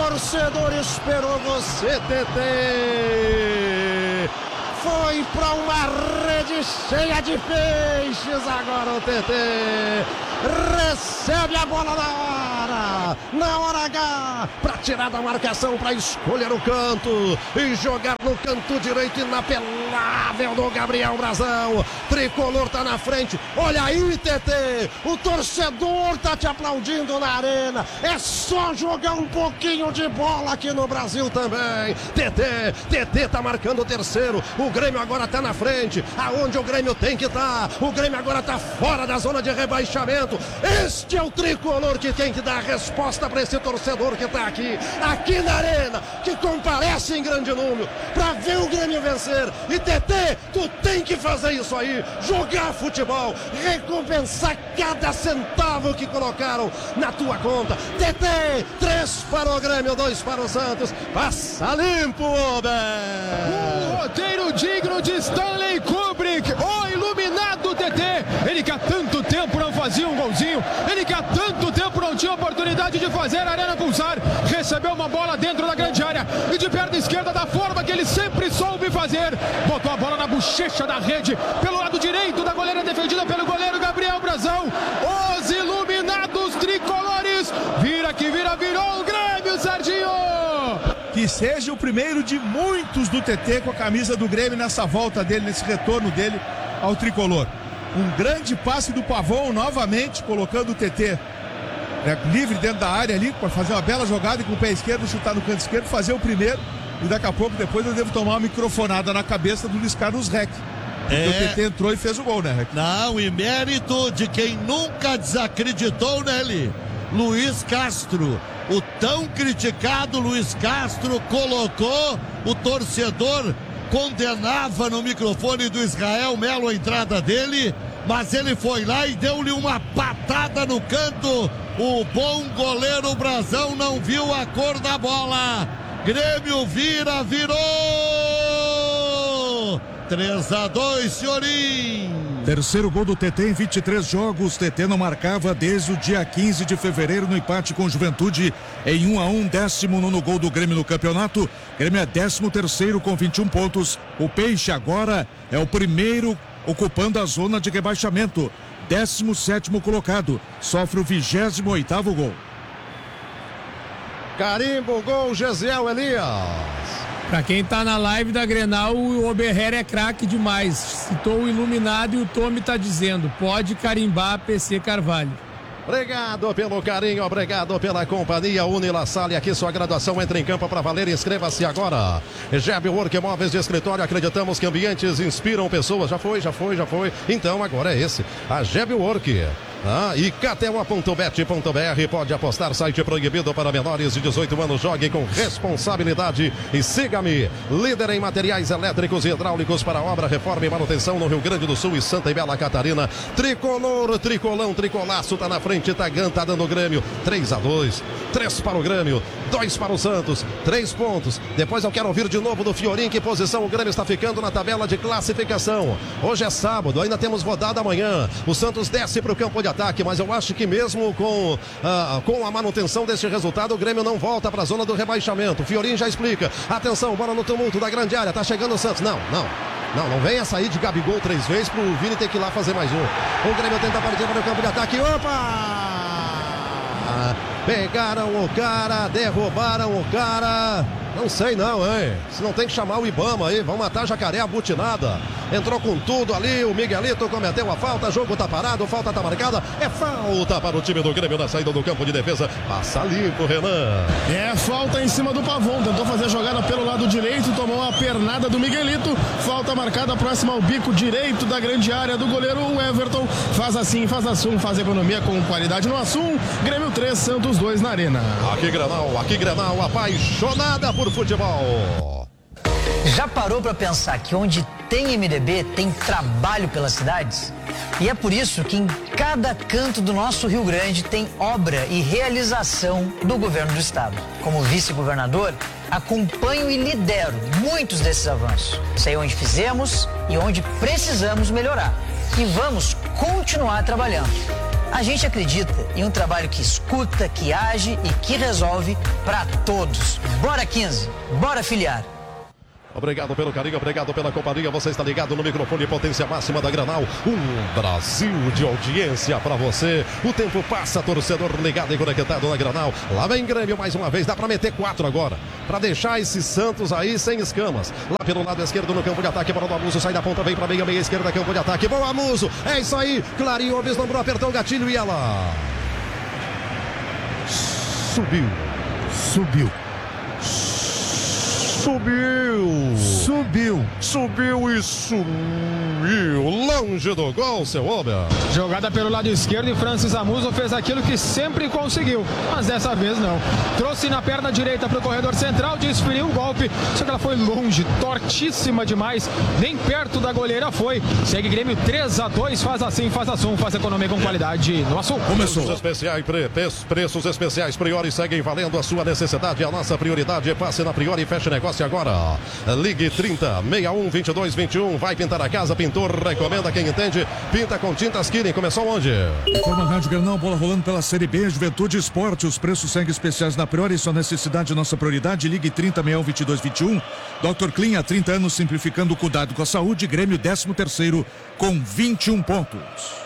torcedor esperou você, TT. Foi para uma rede cheia de peixes. Agora o TT recebe a bola na hora H, para tirar da marcação, para escolher o canto e jogar no canto direito inapelável do Gabriel Brazão. Tricolor tá na frente. Olha aí, TT, o torcedor tá te aplaudindo na arena. É só jogar um pouquinho de bola aqui no Brasil também. TT tá marcando o terceiro. O Grêmio agora tá na frente, aonde o Grêmio tem que estar. O Grêmio agora tá fora da zona de rebaixamento. Este é o Tricolor que tem que dar a resposta para esse torcedor que tá aqui na arena, que comparece em grande número para ver o Grêmio vencer. E TT, tu tem que fazer isso aí, jogar futebol, recompensar cada centavo que colocaram na tua conta. TT, 3 para o Grêmio, 2 para o Santos. Passa limpo, Ober. Um roteiro digno de Stanley Kubrick, o iluminado TT. Ele que há tanto tempo não fazia um golzinho, ele que há tanto tempo não tinha oportunidade de fazer a arena pulsar, recebeu uma bola dentro da grande área e de perna esquerda, da forma que ele sempre soube fazer, botou a bola na bochecha da rede, pelo lado direito da goleira, defendida pelo goleiro Gabriel Brazão. Os iluminados tricolores, virou o Grêmio, Serginho! Que seja o primeiro de muitos do TT com a camisa do Grêmio nessa volta dele, nesse retorno dele ao tricolor. Um grande passe do Pavão novamente, colocando o TT livre dentro da área ali, para fazer uma bela jogada e com o pé esquerdo chutar no canto esquerdo, fazer o primeiro, e daqui a pouco depois eu devo tomar uma microfonada na cabeça do Luiz Carlos Reck. Porque o TT entrou e fez o gol, né, Reck? Não, e mérito de quem nunca desacreditou nele, Luiz Castro. O tão criticado Luiz Castro colocou, o torcedor condenava no microfone do Israel Melo a entrada dele, mas ele foi lá e deu-lhe uma patada no canto. O bom goleiro Brazão não viu a cor da bola. Grêmio virou! 3-2, senhorim. Terceiro gol do TT em 23 jogos. TT não marcava desde o dia 15 de fevereiro no empate com o Juventude em 1-1. 19º gol do Grêmio no campeonato. Grêmio é 13º com 21 pontos. O Peixe agora é o primeiro ocupando a zona de rebaixamento. 17º colocado. Sofre o 28º gol. Carimbo, gol, Gesiel Elias. Pra quem tá na live da Grenal, o Oberher é craque demais. Citou o iluminado e o Tommy tá dizendo, pode carimbar PC Carvalho. Obrigado pelo carinho, obrigado pela companhia. Unila Salle, aqui sua graduação entra em campo para valer. Inscreva-se agora. GEB Work, móveis de escritório. Acreditamos que ambientes inspiram pessoas. Já foi. Então agora é esse. A GEB Work. E KTO.bet.br, pode apostar, site proibido para menores de 18 anos, jogue com responsabilidade e siga-me, líder em materiais elétricos e hidráulicos para obra, reforma e manutenção no Rio Grande do Sul e Santa e Bela Catarina. Tricolor, tricolão, tricolaço, tá na frente, Tagan tá dando o Grêmio, 3-2, 3 para o Grêmio, 2 para o Santos, 3 pontos. Depois eu quero ouvir de novo do Fiorim, em que posição o Grêmio está ficando na tabela de classificação. Hoje é sábado, ainda temos rodada amanhã, o Santos desce para o campo de ataque, mas eu acho que mesmo com a manutenção desse resultado, o Grêmio não volta para a zona do rebaixamento. Fiorim já explica. Atenção, bola no tumulto da grande área, tá chegando o Santos. Não venha sair de Gabigol 3 vezes pro Vini ter que ir lá fazer mais um. O Grêmio tenta partir para o campo de ataque. Opa! Pegaram o cara, derrubaram o cara. Não sei não, hein? Se não tem que chamar o Ibama aí, vão matar Jacaré abutinada. Entrou com tudo ali, o Miguelito cometeu a falta, jogo tá parado, falta tá marcada. É falta para o time do Grêmio na saída do campo de defesa. Passa limpo, Renan. É falta em cima do Pavão, tentou fazer a jogada pelo lado direito, tomou a pernada do Miguelito. Falta marcada próxima ao bico direito da grande área do goleiro Everton. Faz assim, faz assum, faz economia com qualidade no assum. Grêmio 3, Santos 2 na arena. Aqui Grenal, apaixonada por futebol. Já parou para pensar que onde tem MDB tem trabalho pelas cidades? E é por isso que em cada canto do nosso Rio Grande tem obra e realização do governo do estado. Como vice-governador, acompanho e lidero muitos desses avanços. Sei onde fizemos e onde precisamos melhorar. E vamos continuar trabalhando. A gente acredita em um trabalho que escuta, que age e que resolve para todos. Bora 15, bora filiar. Obrigado pelo carinho, obrigado pela companhia. Você está ligado no microfone Potência Máxima da Granal. Um Brasil de audiência para você. O tempo passa, torcedor ligado e conectado na Granal. Lá vem Grêmio mais uma vez. Dá para meter 4 agora. Para deixar esse Santos aí sem escamas. Lá pelo lado esquerdo no campo de ataque. Bola do Amuso. Sai da ponta, vem para meia esquerda. Campo de ataque. Bom, Amuso. É isso aí. Clarinho, vislumbrou, apertou o gatilho e ela subiu. Subiu e subiu longe do gol, seu Ober. Jogada pelo lado esquerdo e Francis Amuso fez aquilo que sempre conseguiu, mas dessa vez não. Trouxe na perna direita para o corredor central, desferiu o golpe, só que ela foi longe, tortíssima demais, nem perto da goleira foi. Segue Grêmio 3-2, faz assim, faz assum, faz economia com qualidade no assunto. Começou. Preços especiais Priori seguem valendo a sua necessidade, a nossa prioridade. Passe na Priori e feche negócio agora. Ligue 30 61 22 21. Vai pintar a casa, pintor recomenda quem entende. Pinta com tintas Killing. Começou onde? Informa a Rádio Granal, bola rolando pela Série B, Juventude Esporte. Os preços seguem especiais na Priori, sua necessidade, nossa prioridade. Ligue 30 61 22 21. Dr. Clean, há 30 anos simplificando o cuidado com a saúde. Grêmio 13º com 21 pontos.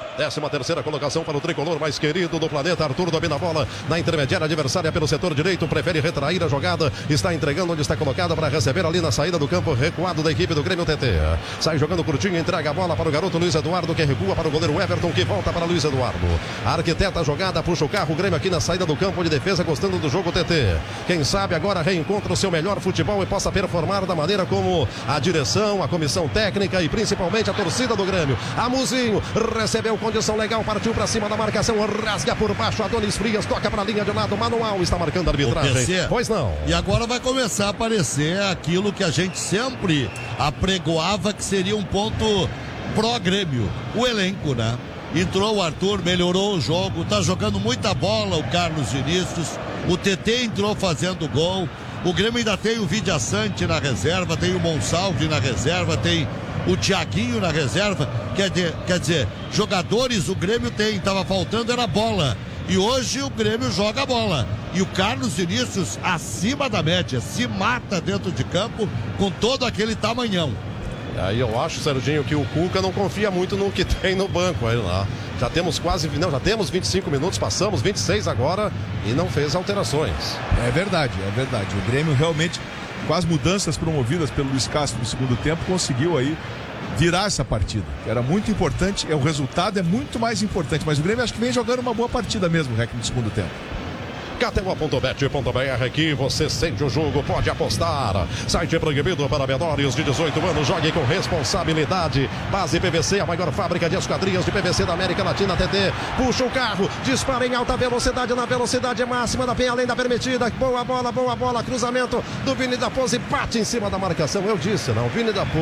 13ª colocação para o tricolor mais querido do planeta. Arthur domina a bola na intermediária adversária pelo setor direito, prefere retrair a jogada, está entregando onde está colocada para receber ali na saída do campo recuado da equipe do Grêmio TT. Sai jogando curtinho, entrega a bola para o garoto Luiz Eduardo, que recua para o goleiro Everton, que volta para Luiz Eduardo. Arquiteta a jogada, puxa o carro, o Grêmio aqui na saída do campo de defesa, gostando do jogo TT. Quem sabe agora reencontra o seu melhor futebol e possa performar da maneira como a direção, a comissão técnica e principalmente a torcida do Grêmio. Amuzinho recebeu condição legal, partiu para cima da marcação, rasga por baixo, Adonis Frias toca para a linha de lado, manual está marcando a arbitragem. Pois não. E agora vai começar a aparecer aquilo que a gente sempre apregoava que seria um ponto pró-Grêmio, o elenco, né? Entrou o Arthur, melhorou o jogo, tá jogando muita bola o Carlos Vinícius, o TT entrou fazendo gol, o Grêmio ainda tem o Vidia Sante na reserva, tem o Monsalve na reserva, tem o Thiaguinho na reserva, quer dizer, jogadores o Grêmio tem, estava faltando era bola, e hoje o Grêmio joga bola, e o Carlos Vinícius acima da média, se mata dentro de campo com todo aquele tamanhão. Aí eu acho, Serginho, que o Cuca não confia muito no que tem no banco aí lá. Já temos já temos 25 minutos, passamos 26 agora e não fez alterações. É verdade. O Grêmio realmente, com as mudanças promovidas pelo Luiz Castro no segundo tempo, conseguiu aí virar essa partida. Era muito importante, o resultado é muito mais importante, mas o Grêmio acho que vem jogando uma boa partida mesmo, Rec, no segundo tempo. KTO.bet.br, aqui você sente o jogo, pode apostar. Site proibido para menores de 18 anos, jogue com responsabilidade. Base PVC, a maior fábrica de esquadrias de PVC da América Latina, TT. Puxa o carro, dispara em alta velocidade, na velocidade máxima da penha, além da permitida. Boa bola, cruzamento do Vini da Pose, bate em cima da marcação. Eu disse, não, o Vini da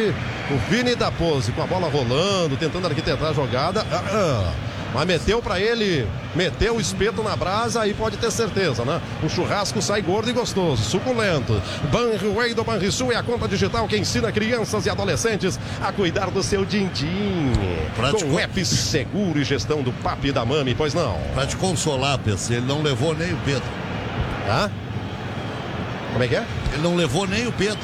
Pose com a bola rolando, tentando arquitetar a jogada. Mas meteu pra ele, meteu o espeto na brasa, aí pode ter certeza, né? O churrasco sai gordo e gostoso, suculento. Banriway do Banrisul é a conta digital que ensina crianças e adolescentes a cuidar do seu din-din. Com app seguro e gestão do papi e da mami, pois não? Pra te consolar, PC, ele não levou nem o Pedro. Hã? Como é que é? Ele não levou nem o Pedro.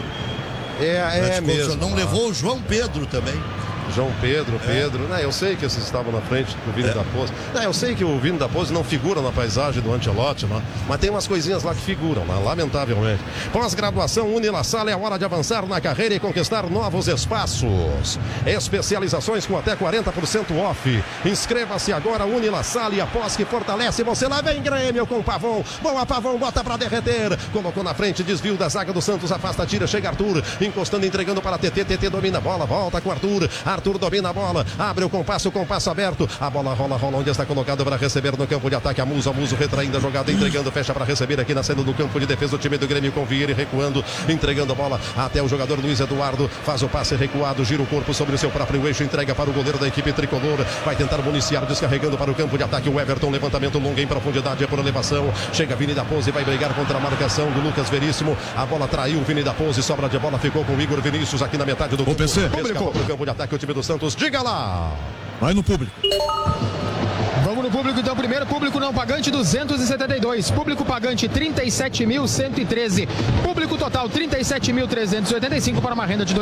É mesmo. Não levou o João Pedro também. João Pedro. Né, eu sei que esses estavam na frente do Vini da Pose. Eu sei que o Vini da Pose não figura na paisagem do Ancelotti, né? Mas tem umas coisinhas lá que figuram, né? Lamentavelmente. Pós-graduação Unilassalle, é hora de avançar na carreira e conquistar novos espaços. Especializações com até 40% off. Inscreva-se agora, Unilassalle, após que fortalece você. Lá vem Grêmio com Pavão. Boa, Pavão, bota pra derreter. Colocou na frente, desvio da zaga do Santos, afasta, tira, chega Arthur. Encostando, entregando para TT. TT domina a bola, volta com Arthur. Arthur domina a bola, abre o compasso aberto, a bola rola onde está colocado para receber no campo de ataque, Amuso retraindo a jogada, entregando, fecha para receber aqui na saída do campo de defesa, o time do Grêmio com Vieira recuando, entregando a bola até o jogador Luiz Eduardo, faz o passe recuado, gira o corpo sobre o seu próprio eixo, entrega para o goleiro da equipe tricolor, vai tentar municiar, descarregando para o campo de ataque, o Everton, levantamento longo em profundidade, é por elevação, chega Vini da Pose, vai brigar contra a marcação do Lucas Veríssimo, a bola traiu Vini da Pose, sobra de bola, ficou com o Igor Vinícius aqui na metade do campo, escapou para o campo de ataque, o time do Santos, diga lá! Vai no público. Vamos no público então, primeiro público não pagante 272, público pagante 37.113, público total 37.385 para uma renda de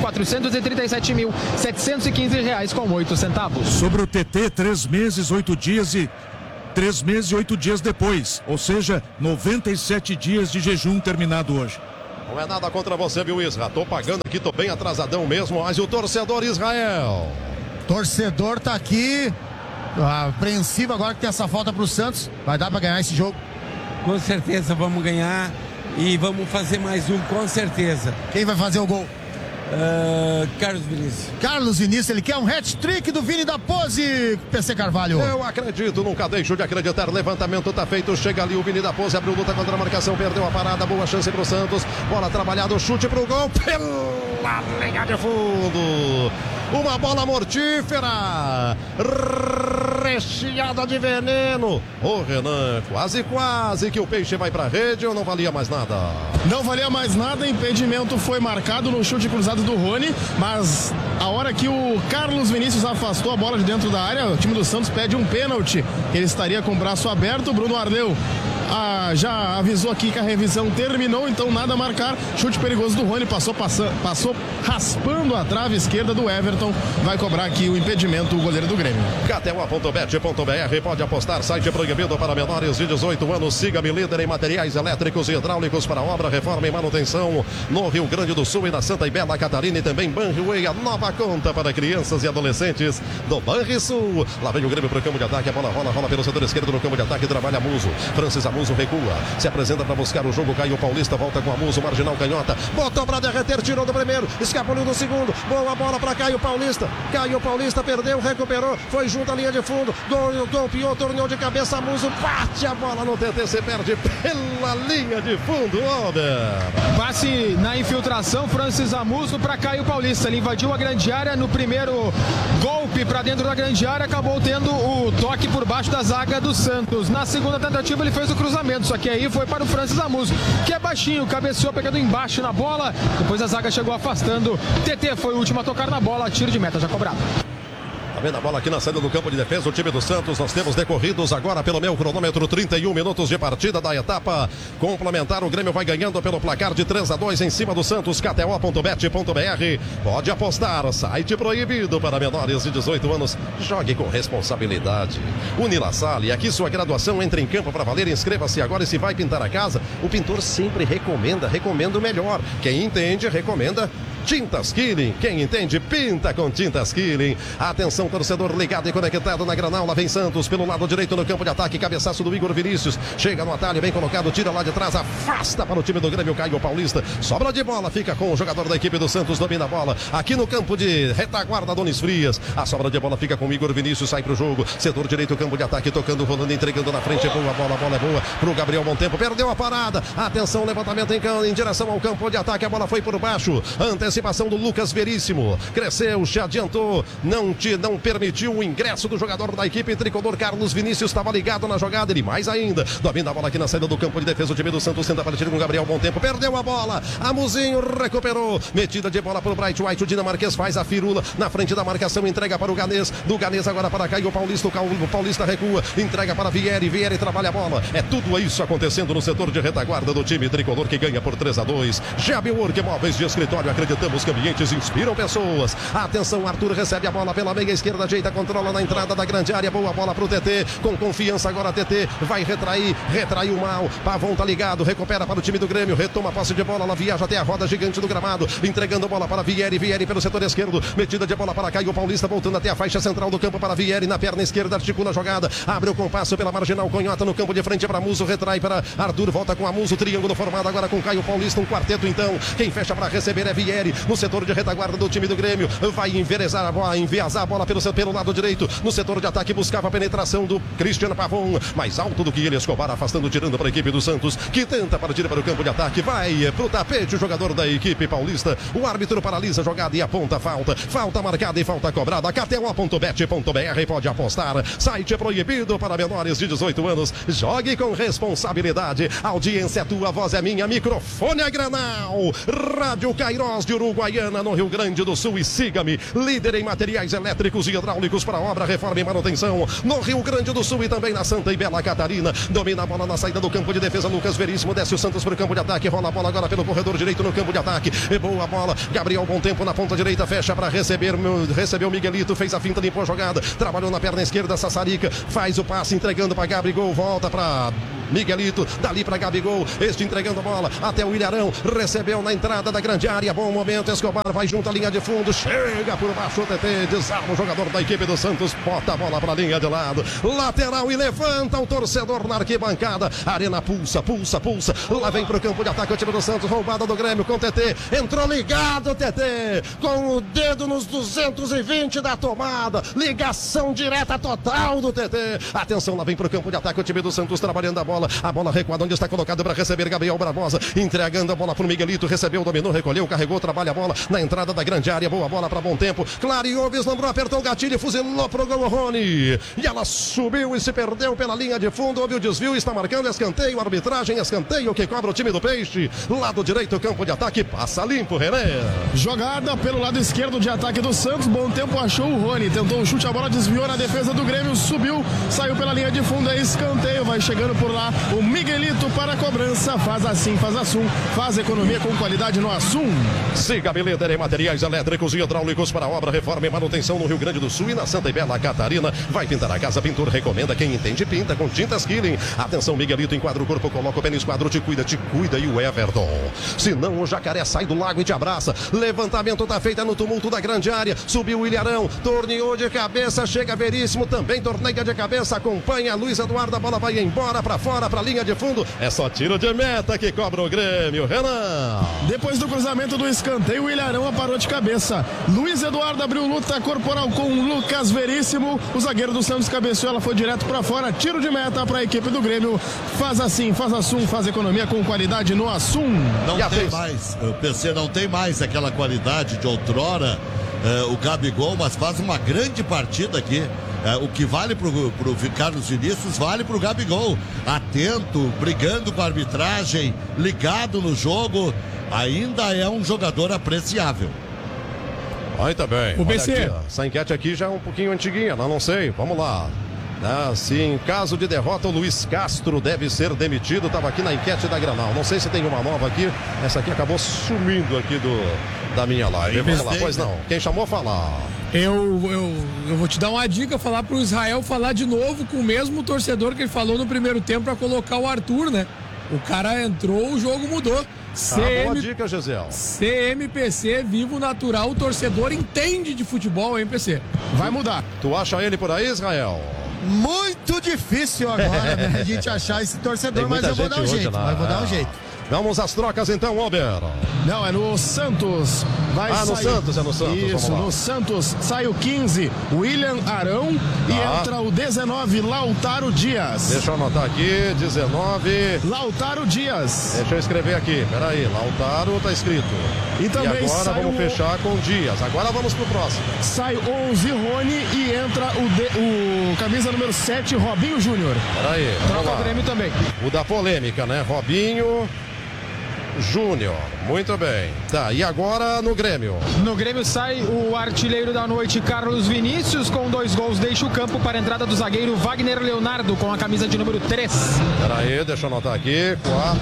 R$2.437.715,08. Sobre o TT, 3 meses, 8 dias e 3 meses e 8 dias depois, ou seja, 97 dias de jejum terminado hoje. Não é nada contra você, viu, Isra? Tô pagando aqui, tô bem atrasadão mesmo, mas o torcedor Israel. Torcedor tá aqui, apreensivo agora que tem essa falta pro Santos. Vai dar pra ganhar esse jogo? Com certeza vamos ganhar e vamos fazer mais um, com certeza. Quem vai fazer o gol? Carlos Vinícius. Carlos Vinícius, ele quer um hat-trick do Vini da Pose, PC Carvalho. Eu acredito, nunca deixo de acreditar. Levantamento tá feito, chega ali o Vini da Pose, abriu luta contra a marcação, perdeu a parada, boa chance pro Santos. Bola trabalhada, o chute pro gol, pela linha de fundo. Uma bola mortífera, recheada de veneno. Ô Renan, quase que o peixe vai pra rede ou não valia mais nada? Não valia mais nada, impedimento foi marcado no chute cruzado do Rony, mas a hora que o Carlos Vinícius afastou a bola de dentro da área, o time do Santos pede um pênalti. Ele estaria com o braço aberto, o Bruno Ardeu já avisou aqui que a revisão terminou, então nada a marcar. Chute perigoso do Rony, passou raspando a trave esquerda do Everton. Vai cobrar aqui o impedimento o goleiro do Grêmio. KTO.bet.br, pode apostar, site proibido para menores de 18 anos. Siga-me, líder em materiais elétricos e hidráulicos para obra, reforma e manutenção no Rio Grande do Sul e na Santa e Bela Catarina, e também Banriway, a nova conta para crianças e adolescentes do Banrisul. Lá vem o Grêmio para o campo de ataque, a bola rola pelo setor esquerdo no campo de ataque, trabalha Muso, Francis Amuso recua, se apresenta para buscar o jogo, Caio Paulista volta com Amuso, marginal canhota, botou para derreter, tirou do primeiro, escapuliu do segundo, boa bola para Caio Paulista perdeu, recuperou, foi junto à linha de fundo, golpeou, torneou de cabeça, Amuso bate a bola no TT, se perde pela linha de fundo, Passe na infiltração, Francis Amuso para Caio Paulista, ele invadiu a grande área, no primeiro golpe para dentro da grande área, acabou tendo o toque por baixo da zaga do Santos. Na segunda tentativa ele fez o cruzamento, só que aí foi para o Francis Amuso, que é baixinho, cabeceou pegando embaixo na bola, depois a zaga chegou afastando, TT foi o último a tocar na bola, tiro de meta já cobrado. Vendo a bola aqui na saída do campo de defesa, o time do Santos. Nós temos decorridos agora pelo meu cronômetro 31 minutos de partida da etapa complementar. O Grêmio vai ganhando pelo placar de 3-2 em cima do Santos. KTO.bet.br, pode apostar, site proibido para menores de 18 anos. Jogue com responsabilidade. Unilassalle, aqui sua graduação entra em campo para valer. Inscreva-se agora e se vai pintar a casa, o pintor sempre recomenda o melhor. Quem entende, recomenda Tintas Killing. Quem entende, pinta com Tintas Killing. Atenção, torcedor ligado e conectado na Granal. Lá vem Santos pelo lado direito no campo de ataque. Cabeçaço do Igor Vinícius. Chega no atalho, bem colocado, tira lá de trás, afasta para o time do Grêmio, Caio Paulista. Sobra de bola, fica com o jogador da equipe do Santos, domina a bola. Aqui no campo de retaguarda, Donis Frias. A sobra de bola fica com o Igor Vinícius, sai pro jogo. Setor direito, campo de ataque, tocando, rolando, entregando na frente. Boa bola, a bola é boa pro Gabriel Bom Tempo. Perdeu a parada. Atenção, levantamento em direção ao campo de ataque. A bola foi por baixo. Antecipação do Lucas Veríssimo, cresceu, se adiantou, não permitiu o ingresso do jogador da equipe tricolor. Carlos Vinícius estava ligado na jogada, ele mais ainda, domina a bola aqui na saída do campo de defesa. O time do Santos tenta partir com o Gabriel Bom Tempo, perdeu a bola, Amuzinho recuperou, metida de bola para o Bright White, o dinamarquês faz a firula na frente da marcação, entrega para o Ganês, do Ganês agora para Caio Paulista, o Paulista recua, entrega para Vieri trabalha a bola, é tudo isso acontecendo no setor de retaguarda do time tricolor, que ganha por 3-2. Jabe Work, móveis de escritório, acreditamos que ambientes inspiram pessoas. Atenção, Arthur recebe a bola pela meia esquerda, ajeita, controla na entrada da grande área, boa bola pro TT, com confiança agora TT, vai retraiu mal, Pavon tá ligado, recupera para o time do Grêmio, retoma a posse de bola, ela viaja até a roda gigante do gramado, entregando a bola para Vieri pelo setor esquerdo, metida de bola para Caio Paulista, voltando até a faixa central do campo para Vieri, na perna esquerda, articula a jogada, abre o compasso pela marginal, Conhota no campo de frente para Muso, retrai para Arthur, volta com a Muso, triângulo formado agora com Caio Paulista, um quarteto então, quem fecha para receber é Vieri, no setor de retaguarda do time do Grêmio, vai enviesar a bola pelo lado direito, no setor de ataque, buscava a penetração do Cristiano Pavon, mais alto do que ele, Escobar afastando, tirando para a equipe do Santos, que tenta partir para o campo de ataque, vai pro tapete o jogador da equipe paulista, o árbitro paralisa a jogada e aponta falta marcada e falta cobrada. KTO.bet.br, pode apostar, site proibido para menores de 18 anos, jogue com responsabilidade, audiência é tua, voz é minha, microfone é Granal, Rádio Cairós de Uruguaiana, no Rio Grande do Sul. E siga-me, líder em materiais elétricos e hidráulicos para obra, reforma e manutenção, no Rio Grande do Sul e também na Santa e Bela Catarina. Domina a bola na saída do campo de defesa, Lucas Veríssimo, desce o Santos para o campo de ataque, rola a bola agora pelo corredor direito no campo de ataque. É boa bola, Gabriel, bom tempo na ponta direita, fecha para receber, recebeu Miguelito, fez a finta, limpou a jogada, trabalhou na perna esquerda, Sassarica, faz o passe, entregando para Gabigol, volta para Miguelito, dali para Gabigol, este entregando a bola até o Ilharão, recebeu na entrada da grande área, bom momento, Escobar vai junto à linha de fundo, chega por baixo o TT, desarma o jogador da equipe do Santos, bota a bola para a linha de lado, lateral e levanta o torcedor na arquibancada, Arena pulsa, lá vem pro campo de ataque o time do Santos, roubada do Grêmio com o TT, entrou ligado TT, com o dedo nos 220 da tomada, ligação direta total do TT, atenção, lá vem pro campo de ataque o time do Santos trabalhando a bola recuada onde está colocado para receber Gabriel Barbosa, entregando a bola pro Miguelito, recebeu, dominou, recolheu, carregou, trabalha a bola na entrada da grande área, boa bola para Bom Tempo, clareou, vislumbrou, apertou o gatilho, fuzilou pro gol Rony, e ela subiu e se perdeu pela linha de fundo, houve o desvio, está marcando escanteio, arbitragem, escanteio que cobra o time do Peixe, lado direito, campo de ataque, passa limpo, René. Jogada pelo lado esquerdo de ataque do Santos, Bom Tempo achou o Rony, tentou um chute, a bola desviou na defesa do Grêmio, subiu, saiu pela linha de fundo, é escanteio, vai chegando por lá o Miguelito para a cobrança, faz assim, faz Assum, faz economia com qualidade no Assum. Siga a líder em materiais elétricos e hidráulicos para obra, reforma e manutenção no Rio Grande do Sul e na Santa e Bela Catarina. Vai pintar a casa, pintor recomenda, quem entende pinta com tintas Killing. Atenção, Miguelito, enquadra o corpo, coloca o pé no esquadro, te cuida e o Everton. Senão o Jacaré sai do lago e te abraça. Levantamento tá feita no tumulto da grande área, subiu o Ilharão, torneou de cabeça, chega Veríssimo, também torneia de cabeça, acompanha Luiz Eduardo, a bola vai embora para fora, para a linha de fundo, é só tiro de meta que cobra o Grêmio, Renan. Depois do cruzamento do escanteio, o Ilharão aparou de cabeça, Luiz Eduardo abriu luta corporal com Lucas Veríssimo, o zagueiro do Santos cabeceou, ela foi direto para fora, tiro de meta para a equipe do Grêmio, faz assim, faz Assum, faz economia com qualidade no Assum. Não tem mais, o PC não tem mais aquela qualidade de outrora, o Gabigol, mas faz uma grande partida aqui. O que vale pro Carlos Vinícius vale pro Gabigol, atento, brigando com a arbitragem, ligado no jogo, ainda é um jogador apreciável. Muito bem. O BC. Aqui, essa enquete aqui já é um pouquinho antiguinha, não sei, vamos lá. Se em caso de derrota o Luiz Castro deve ser demitido, estava aqui na enquete da Granal, não sei se tem uma nova aqui, essa aqui acabou sumindo aqui da minha live. Vamos lá, pois não, quem chamou falar. Eu vou te dar uma dica, falar pro Israel falar de novo com o mesmo torcedor que ele falou no primeiro tempo para colocar o Arthur, né? O cara entrou, o jogo mudou. Boa dica, Gisele. CMPC, vivo natural, o torcedor entende de futebol, hein, PC? Vai mudar. Tu acha ele por aí, Israel? Muito difícil agora, né, a gente achar esse torcedor, mas eu vou dar um jeito. Vamos às trocas então, Ober. Não, é no Santos. Vai sair. No Santos, é no Santos. Isso, no Santos sai o 15, William Arão, e entra o 19, Lautaro Dias. Deixa eu anotar aqui, 19. Lautaro Dias. Deixa eu escrever aqui, peraí, Lautaro tá escrito. E também agora vamos fechar com Dias. Agora vamos pro próximo. Sai 11, Rony, e entra o camisa número 7, Robinho Júnior. Peraí, troca o Grêmio também. O da polêmica, né? Robinho Júnior, muito bem. Tá, e agora no Grêmio? No Grêmio sai o artilheiro da noite, Carlos Vinícius, com 2 gols, deixa o campo para a entrada do zagueiro Wagner Leonardo, com a camisa de número 3. Peraí, deixa eu anotar aqui, 4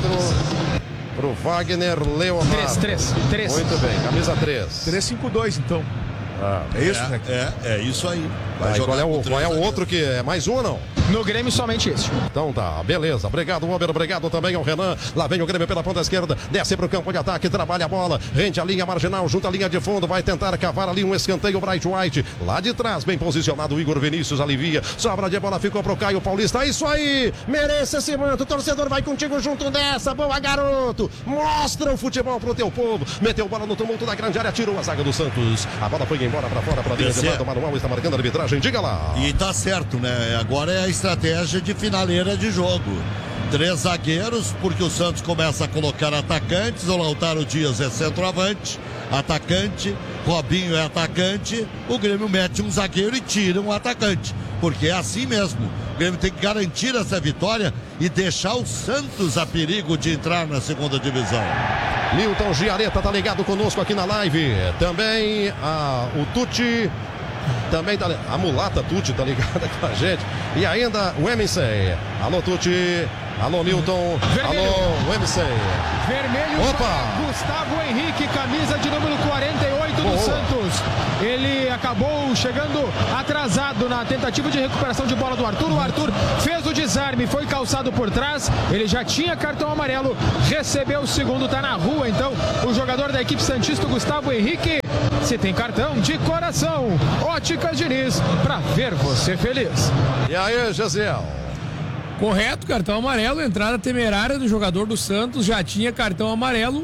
pro Wagner Leonardo. 3. Muito bem, camisa 3. 3-5-2 então. É isso, né? É isso aí. Qual é o outro que é mais um ou não? No Grêmio, somente esse. Então tá, beleza. Obrigado, Ober. Obrigado também ao Renan. Lá vem o Grêmio pela ponta esquerda. Desce pro campo de ataque, trabalha a bola. Rende a linha marginal, junta a linha de fundo. Vai tentar cavar ali um escanteio, Bright White. Lá de trás, bem posicionado, o Igor Vinícius alivia. Sobra de bola, ficou pro Caio Paulista. Isso aí! Merece esse manto. O torcedor vai contigo junto dessa. Boa, garoto! Mostra o futebol pro teu povo. Meteu bola no tumulto da grande área, tirou a zaga do Santos. A bola foi embora pra fora, pra linha de lado. Manuel está marcando a arbitragem. Diga lá. E tá certo, né? Agora é a estratégia de finaleira de jogo. 3 zagueiros, porque o Santos começa a colocar atacantes. O Lautaro Dias é centroavante, atacante. Robinho é atacante. O Grêmio mete um zagueiro e tira um atacante. porque é assim mesmo. O Grêmio tem que garantir essa vitória e deixar o Santos a perigo de entrar na segunda divisão. Milton Giareta tá ligado conosco aqui na live. Também o Tucci. Também a mulata Tucci tá ligada com a gente. E ainda o Emensei. Alô, Tucci. Alô, Milton. Vermelho. Alô, Emensei. Vermelho. Opa! Gustavo Henrique, camisa de número 48 do Santos. Ele acabou chegando atrasado na tentativa de recuperação de bola do Arthur. O Arthur fez o desarme, foi calçado por trás. Ele já tinha cartão amarelo, recebeu o segundo, tá na rua. Então, o jogador da equipe santista, Gustavo Henrique, se tem cartão de coração. Óticas Diniz, pra ver você feliz. E aí, Gesiel? Correto, cartão amarelo, entrada temerária do jogador do Santos, já tinha cartão amarelo,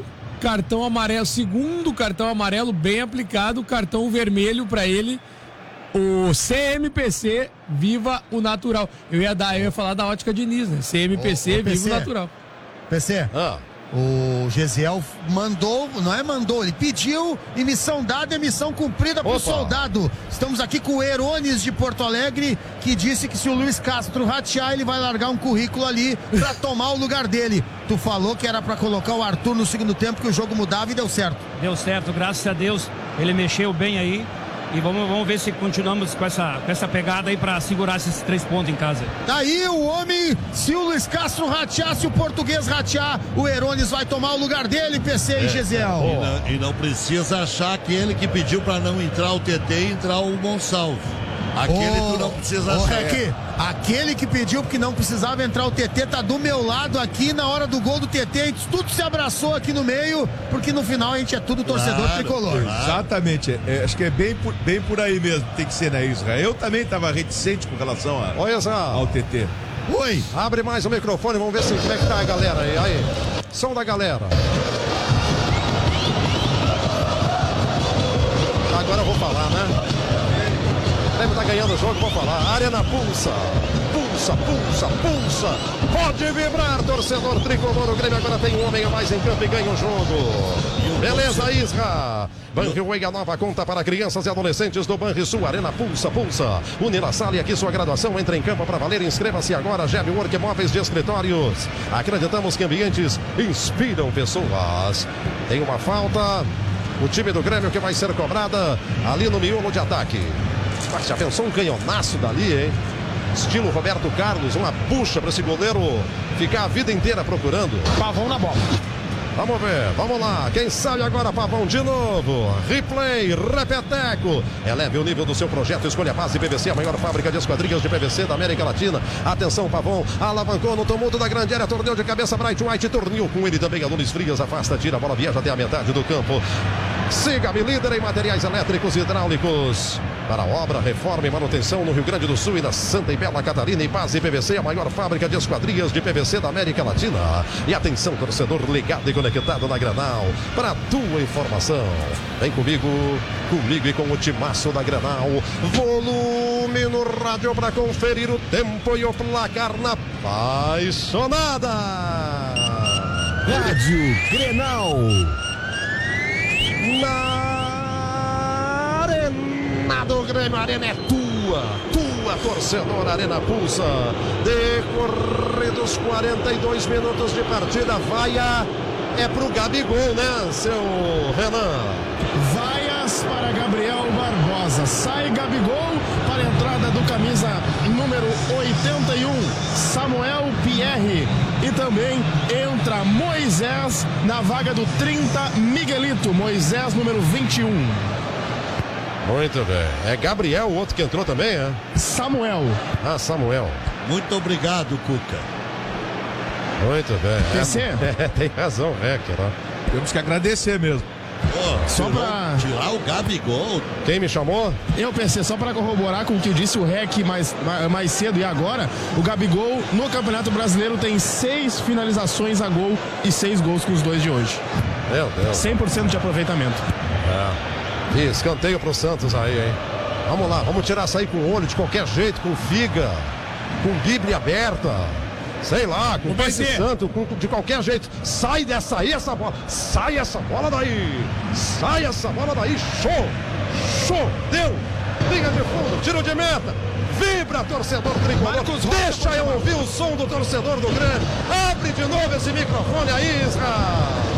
segundo cartão amarelo bem aplicado, cartão vermelho para ele, o CMPC, viva o natural. Eu ia falar da Ótica Diniz, né? CMPC, viva o natural. PC, o Gesiel ele pediu e missão dada é missão cumprida pro soldado. Estamos aqui com o Herones de Porto Alegre, que disse que se o Luiz Castro ratear, ele vai largar um currículo ali pra tomar o lugar dele. Tu falou que era pra colocar o Arthur no segundo tempo, que o jogo mudava e deu certo. Deu certo, graças a Deus, ele mexeu bem aí. E vamos ver se continuamos com essa pegada aí pra segurar esses 3 pontos em casa. Daí o homem, se o Luiz Castro ratear, se o português ratear, o Herones vai tomar o lugar dele, PC e Gesiel. E não precisa achar que ele que pediu pra não entrar o TT e entrar o Gonçalves. Aquele tu não precisa achar. Aquele que pediu porque não precisava entrar o TT tá do meu lado aqui na hora do gol do TT. A gente tudo se abraçou aqui no meio, porque no final a gente é tudo torcedor tricolor. Exatamente. Exatamente. Acho que é bem por aí mesmo. Tem que ser, né, Israel? Eu também estava reticente com relação ao TT. Oi. Abre mais o microfone, vamos ver como é que tá a galera aí. Aí. Som da galera. Agora eu vou falar, né? O Grêmio tá ganhando o jogo, vou falar. Arena pulsa, pulsa, pulsa, pulsa. Pode vibrar, torcedor tricolor. O Grêmio agora tem um homem a mais em campo e ganha o jogo. Beleza, Isra. Banrisul, a nova conta para crianças e adolescentes do Banrisul. Arena pulsa, pulsa. Unilassalle, aqui sua graduação. Entra em campo para valer. Inscreva-se agora. GEB Work Móveis de Escritórios. Acreditamos que ambientes inspiram pessoas. Tem uma falta. O time do Grêmio que vai ser cobrada ali no miolo de ataque. Já pensou um canhonaço dali, hein? Estilo Roberto Carlos, uma bucha para esse goleiro ficar a vida inteira procurando. Pavão na bola. Vamos ver, vamos lá. Quem sabe agora, Pavão de novo. Replay, repeteco. Eleve o nível do seu projeto. Escolha a base PVC, a maior fábrica de esquadrias de PVC da América Latina. Atenção, Pavão. Alavancou no tumulto da grande área. Torneio de cabeça, Bright White. Torneio com ele também. Alunos Frias afasta, tira a bola, viaja até a metade do campo. Siga-me, líder em materiais elétricos e hidráulicos. Para obra, reforma e manutenção no Rio Grande do Sul e na Santa e Bela Catarina. E base PVC, a maior fábrica de esquadrias de PVC da América Latina. E atenção, torcedor ligado e conectado na Granal. Para a tua informação. Vem comigo e com o timaço da Granal. Volume no rádio para conferir o tempo e o placar na apaixonada. Rádio Grenal. Na Arena do Grêmio, a arena é tua torcedor, Arena pulsa. Decorridos 42 minutos de partida, é pro Gabigol, né, seu Renan? Vaias para Gabriel Barbosa. Sai Gabigol para a entrada do camisa número 81, Samuel Pierre. E também entra Moisés na vaga do 30, Miguelito. Moisés, número 21. Muito bem. É Gabriel, o outro que entrou também, é? Samuel. Ah, Samuel. Muito obrigado, Cuca. Muito bem. PC? Tem razão, Hecker. Temos que agradecer mesmo. Só pra tirar o Gabigol. Quem me chamou? Eu pensei, só para corroborar com o que disse o Rec mais cedo e agora, o Gabigol no Campeonato Brasileiro tem 6 finalizações a gol e 6 gols com os 2 de hoje. Meu Deus. 100% de aproveitamento. E escanteio pro Santos aí, hein? Vamos lá, vamos tirar essa aí com o olho de qualquer jeito, com figa, com Bíblia aberta. Sei lá, com o Pai Santo, de qualquer jeito. Sai dessa aí, essa bola. Sai essa bola daí. Sai essa bola daí. Show. Deu. Linha de fundo, tiro de meta. Vibra, torcedor tricolor. Deixa eu ouvir o som do torcedor do Grêmio. Abre de novo esse microfone aí, Isra.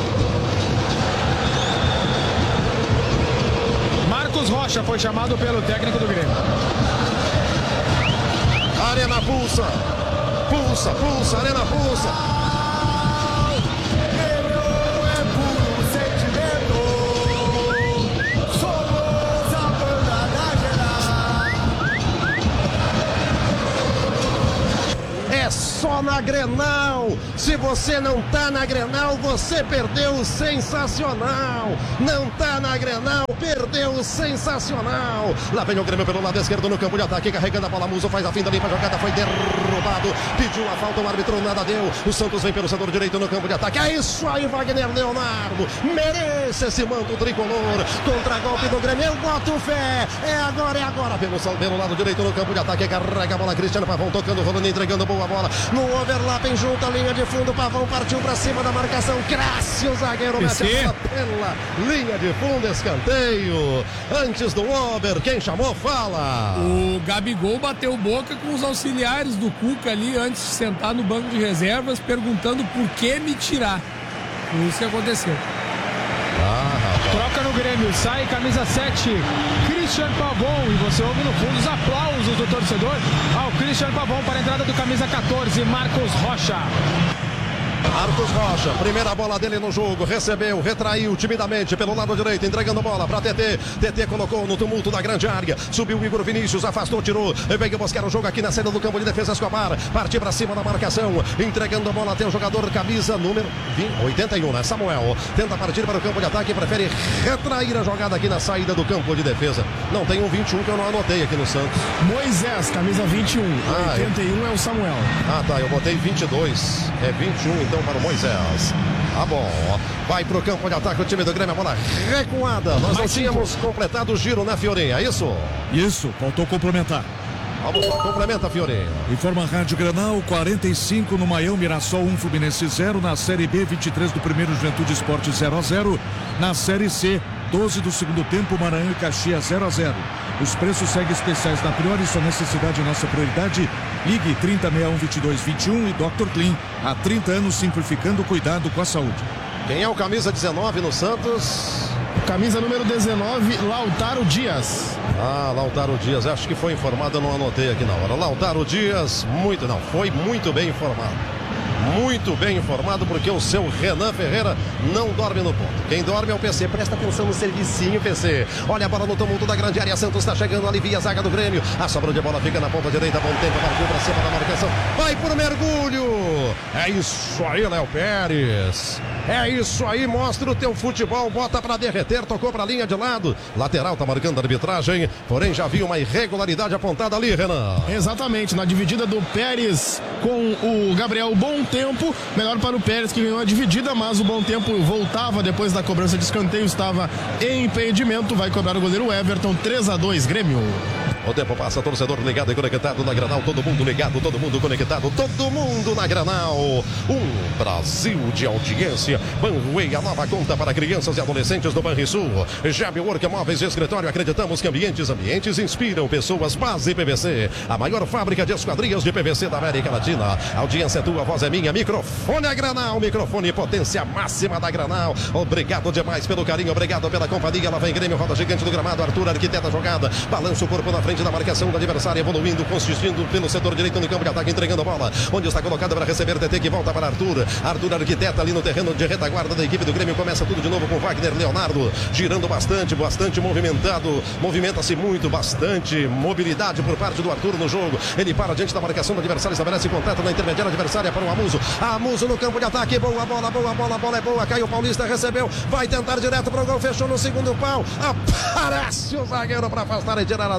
Marcos Rocha foi chamado pelo técnico do Grêmio. Arena pulsa. Pulsa, pulsa, Arena pulsa. É só na Grenal. Se você não tá na Grenal, você perdeu o sensacional. Não tá na Grenal, perdeu o sensacional. Lá vem o Grêmio pelo lado esquerdo no campo de ataque, carregando a bola. Muso faz a finta limpa, a jogada foi derrubado. Pediu a falta, o árbitro nada deu. O Santos vem pelo setor direito no campo de ataque. É isso aí, Wagner Leonardo. Merece esse manto tricolor. Contra-golpe do Grêmio, eu boto fé. É agora, é agora. Pelo lado direito no campo de ataque, carrega a bola. Cristiano Pavão tocando, rolando, entregando boa bola. No overlapping junto à linha de fundo, Pavão partiu pra cima da marcação. Crácio, o zagueiro mete a bola pela linha de fundo, escanteio. Antes do over, quem chamou, fala. O Gabigol bateu boca com os auxiliares do Cuca ali antes de sentar no banco de reservas, perguntando por que me tirar. Foi isso que aconteceu. Troca no Grêmio, sai camisa 7, Christian Pavão, e você ouve no fundo os aplausos do torcedor ao Christian Pavão para a entrada do camisa 14, Marcos Rocha. Marcos Rocha, primeira bola dele no jogo, recebeu, retraiu timidamente pelo lado direito, entregando bola para TT. TT colocou no tumulto da grande área, subiu o Igor Vinícius, afastou, tirou, veio buscar o jogo aqui na saída do campo de defesa. Escobar, partiu para cima da marcação, entregando a bola até o jogador camisa número 81, né? Samuel, tenta partir para o campo de ataque, prefere retrair a jogada aqui na saída do campo de defesa. Não, tem um 21 que eu não anotei aqui no Santos. Moisés, camisa 21, 81 é o Samuel. Ah, tá, eu botei 22, é 21 então para o Moisés. Tá bom, vai pro campo de ataque o time do Grêmio, a bola recuada. Nós não tínhamos completado o giro, né, Fiorinha? É isso? Isso, faltou complementar. Vamos lá, complementa, Fiorinha. Informa a Rádio Grenal, 45 no Maião, Mirassol 1, Fluminense 0. Na Série B, 23 do primeiro, Juventude Esporte 0-0. Na Série C, 12 do segundo tempo, Maranhão e Caxias 0-0. Os preços seguem especiais na Priori, sua necessidade é nossa prioridade. Ligue 3061-2221 e Dr. Clean, há 30 anos simplificando o cuidado com a saúde. Quem é o camisa 19 no Santos? Camisa número 19, Lautaro Dias. Ah, Lautaro Dias, acho que foi informado, eu não anotei aqui na hora. Lautaro Dias, foi muito bem informado. Muito bem informado, porque o seu Renan Ferreira não dorme no ponto. Quem dorme é o PC. Presta atenção no servicinho, PC. Olha a bola no tumulto da grande área. Santos está chegando, alivia a zaga do Grêmio. A sobra de bola fica na ponta direita. Bom tempo, partiu para cima da marcação. Vai por mergulho. É isso aí, Léo Pérez. É isso aí, mostra o teu futebol. Bota para derreter, tocou para a linha de lado. Lateral tá marcando a arbitragem. Porém, já viu uma irregularidade apontada ali, Renan. Exatamente, na dividida do Pérez com o Gabriel. Bom tempo, melhor para o Pérez, que ganhou a dividida, mas o Bom Tempo voltava depois da cobrança de escanteio, estava em impedimento, vai cobrar o goleiro Everton. 3-2 Grêmio. O tempo passa, torcedor ligado e conectado na Grenal, todo mundo ligado, todo mundo conectado, todo mundo na Grenal. Um Brasil de audiência. Banway, a nova conta para crianças e adolescentes do Banrisul. Jab Work Móveis de Escritório, acreditamos que ambientes inspiram pessoas. Base PVC, a maior fábrica de esquadrias de PVC da América Latina. A audiência é tua, a voz é minha, microfone é Grenal, microfone potência máxima da Grenal. Obrigado demais pelo carinho, obrigado pela companhia. Lá vem Grêmio, roda gigante do gramado, Arthur, arquiteta jogada, balança o corpo na frente da marcação do adversário, evoluindo, consistindo pelo setor direito no campo de ataque, entregando a bola, onde está colocado para receber TT, que volta para Arthur. Arthur, arquiteta ali no terreno de retaguarda da equipe do Grêmio. Começa tudo de novo com Wagner Leonardo, girando bastante movimentado, movimenta-se muito, bastante mobilidade por parte do Arthur no jogo. Ele para diante da marcação do adversário, estabelece contato na intermediária adversária para o Amuso. Amuso no campo de ataque, boa bola, a bola é boa, Caio Paulista recebeu, vai tentar direto para o gol, fechou no segundo pau, aparece o zagueiro para afastar e tirar Adonis Frias.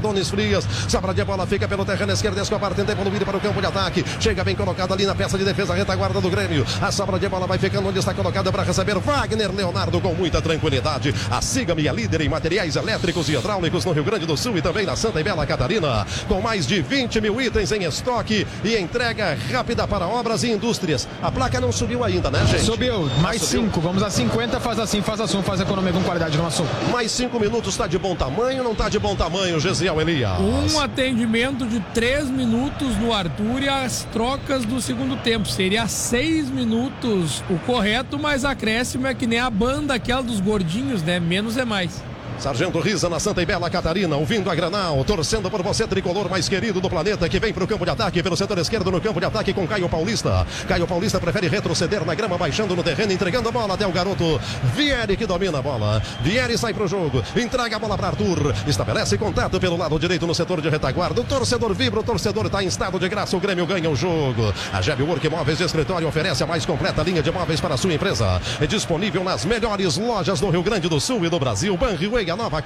Elias. Sobra de bola, fica pelo terreno esquerdo. Escobar tenta evoluir para o campo de ataque. Chega bem colocado ali na peça de defesa, retaguarda do Grêmio. A sobra de bola vai ficando onde está colocada para receber Wagner Leonardo com muita tranquilidade. A Siga-me é líder em materiais elétricos e hidráulicos no Rio Grande do Sul e também na Santa e Bela Catarina. Com mais de 20 mil itens em estoque e entrega rápida para obras e indústrias. A placa não subiu ainda, né, gente? Subiu, mais 5. Vamos a 50, faz assim, faz assunto, faz economia com qualidade no assunto. Mais 5 minutos, está de bom tamanho, não está de bom tamanho, Gesiel Elias? Um atendimento de 3 minutos no Arthur e as trocas do segundo tempo. Seria 6 minutos o correto, mas acréscimo é que nem a banda aquela dos gordinhos, né? Menos é mais. Sargento Riza na Santa e Bela Catarina, ouvindo a Granal, torcendo por você, tricolor mais querido do planeta, que vem para o campo de ataque, pelo setor esquerdo no campo de ataque com Caio Paulista. Caio Paulista prefere retroceder na grama, baixando no terreno, entregando a bola até o garoto Vieri, que domina a bola. Vieri sai para o jogo, entrega a bola para Arthur, estabelece contato pelo lado direito no setor de retaguarda. O torcedor vibra, o torcedor está em estado de graça, o Grêmio ganha o jogo. A Jeb Work Móveis de Escritório oferece a mais completa linha de móveis para a sua empresa. É disponível nas melhores lojas do Rio Grande do Sul e do Brasil. Banriway, a nova